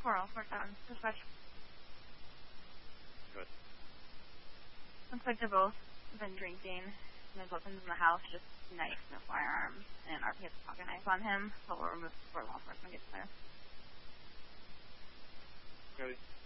447. Dispatch. Good. Looks like they're both been drinking. There's weapons in the house, just knife, no firearms, and RP has a pocket knife on him, so we'll remove before law enforcement gets there. Ready.